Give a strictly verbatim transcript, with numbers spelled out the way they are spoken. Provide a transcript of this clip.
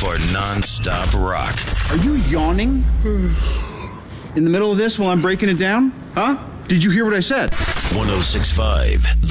for non-stop rock. Are you yawning in the middle of this while I'm breaking it down? Huh? Did you hear what I said? one oh six point five